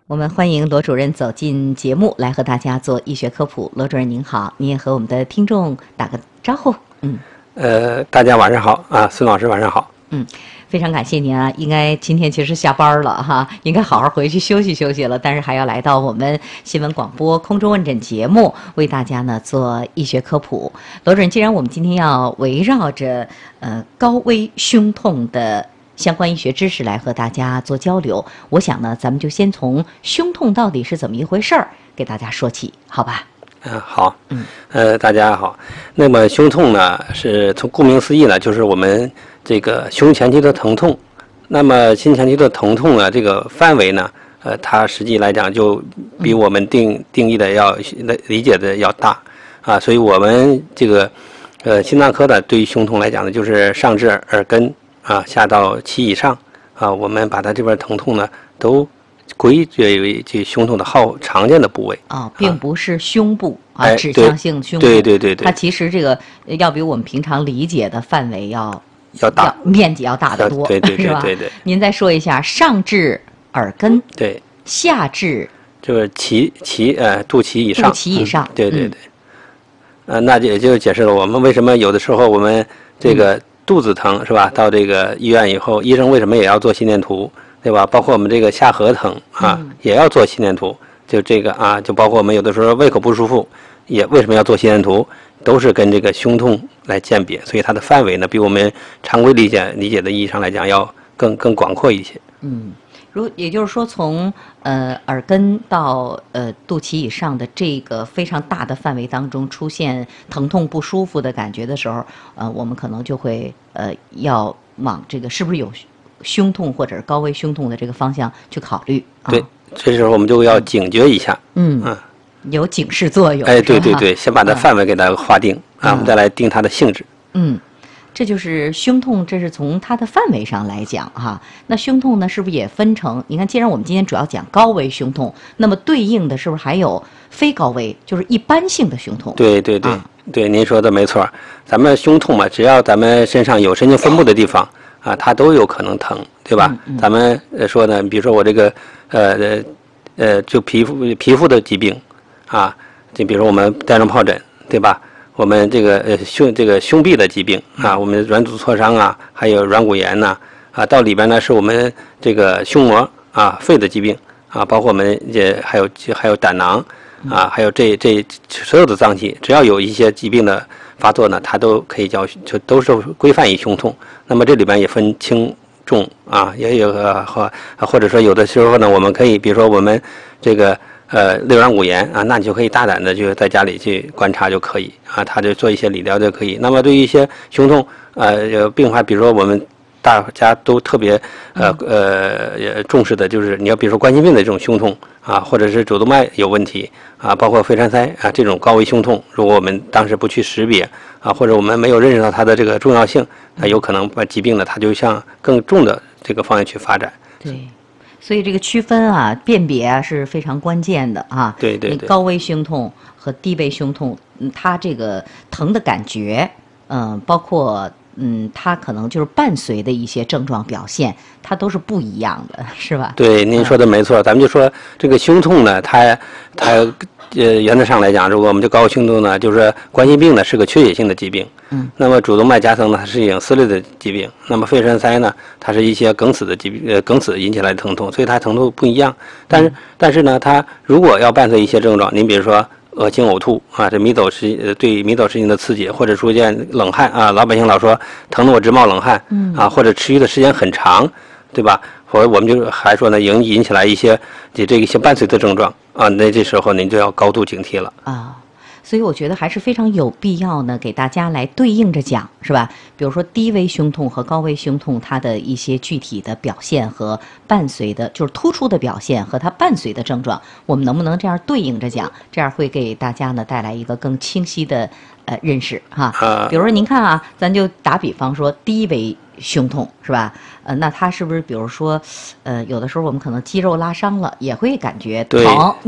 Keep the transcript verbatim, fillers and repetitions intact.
我们欢迎罗主任走进节目，来和大家做医学科普。罗主任您好，您也和我们的听众打个招呼。嗯， 呃，大家晚上好啊，孙老师晚上好。 嗯，非常感谢您啊，应该今天其实下班了哈，应该好好回去休息休息了，但是还要来到我们新闻广播空中问诊节目，为大家呢做医学科普。罗主任，既然我们今天要围绕着呃高危胸痛的相关医学知识来和大家做交流，我想呢，咱们就先从胸痛到底是怎么一回事儿给大家说起，好吧？ 嗯、啊，好， 嗯， 呃，大家好。那么胸痛呢，是从顾名思义呢，就是我们这个胸前区的疼痛。那么胸前区的疼痛呢，这个范围呢，呃，它实际来讲就比我们定定义的要理解的要大啊，所以我们这个呃心脏科的对于胸痛来讲呢，就是上至耳根啊，下到脐以上啊，我们把它这边疼痛呢都归结为这胸痛的好常见的部位啊、哦，并不是胸部啊， 哎、 指向性胸部， 对对对对， 它其实这个要比我们平常理解的范围要要大， 要面积要大得多， 对对对是吧？ 对对。 您再说一下，上至耳根， 对， 下至就是脐脐呃肚脐以上， 肚脐以上， 嗯、对对对。嗯、呃，那也就解释了我们为什么有的时候我们这个肚子疼、嗯、是吧？到这个医院以后，医生为什么也要做心电图？对吧？包括我们这个下颌疼啊， 嗯、 也要做心电图。就这个啊，就包括我们有的时候胃口不舒服，也为什么要做心电图？都是跟这个胸痛来鉴别，所以它的范围呢，比我们常规理解理解的意义上来讲，要更更广阔一些。 嗯，如也就是说从，从呃耳根到呃肚脐以上的这个非常大的范围当中出现疼痛不舒服的感觉的时候，呃，我们可能就会呃要往这个是不是有胸痛或者是高危胸痛的这个方向去考虑。啊、 对，这时候我们就要警觉一下。 嗯嗯，有警示作用。 哎，对对对，先把它范围给它划定、嗯、啊，我们再来定它的性质。 嗯，这就是胸痛，这是从它的范围上来讲哈。那胸痛呢，是不是也分成？你看，既然我们今天主要讲高危胸痛，那么对应的是不是还有非高危，就是一般性的胸痛？ 对对对、 啊、 对，您说的没错。咱们胸痛嘛，只要咱们身上有神经分布的地方啊，它都有可能疼，对吧？ 嗯嗯、 咱们说呢，比如说我这个呃呃，就皮肤皮肤的疾病啊，就比如说我们带状疱疹，对吧？我们这个呃胸这个胸壁的疾病啊，我们软组挫伤啊，还有软骨炎呐 啊, 啊，到里边呢是我们这个胸膜啊、肺的疾病啊，包括我们也还有还有胆囊啊，还有这这所有的脏器，只要有一些疾病的发作呢，它都可以叫就都是规范于胸痛。那么这里边也分轻重啊，也有呃或或者说有的时候呢，我们可以比如说我们这个。呃，肋软骨炎啊，那你就可以大胆的就在家里去观察就可以啊，他就做一些理疗就可以。那么对于一些胸痛呃病患，比如说我们大家都特别呃呃重视的，就是你要比如说冠心病的这种胸痛啊，或者是主动脉有问题啊，包括肺栓塞啊这种高危胸痛，如果我们当时不去识别啊，或者我们没有认识到它的这个重要性，那有可能把疾病呢，它就向更重的这个方向去发展。 对。所以这个区分啊、辨别啊是非常关键的啊。 对对对。 高危胸痛和低危胸痛，嗯，它这个疼的感觉，嗯、呃，包括嗯，它可能就是伴随的一些症状表现，它都是不一样的，是吧？ 对，您说的没错。嗯、咱们就说这个胸痛呢，它它呃原则上来讲，如果我们就高危胸痛呢，就是冠心病呢是个缺血性的疾病。 嗯， 那么主动脉夹层呢，它是一种撕裂的疾病；那么肺栓塞呢，它是一些梗死的疾病，呃，梗死引起来的疼痛，所以它疼痛不一样。但是，嗯、但是呢，它如果要伴随一些症状，您比如说恶心呕吐啊，这迷走时呃对迷走神经的刺激，或者出现冷汗啊，老百姓老说疼得我直冒冷汗， 嗯啊，或者持续的时间很长，对吧？或者我们就还说呢，引引起来一些这这一些伴随的症状啊，那这时候您就要高度警惕了啊。所以我觉得还是非常有必要呢，给大家来对应着讲，是吧？比如说低危胸痛和高危胸痛，它的一些具体的表现和伴随的，就是突出的表现和它伴随的症状，我们能不能这样对应着讲？这样会给大家呢带来一个更清晰的呃认识哈。 啊。 比如说您看啊，咱就打比方说低危胸痛是吧？呃，那它是不是比如说，呃，有的时候我们可能肌肉拉伤了，也会感觉疼。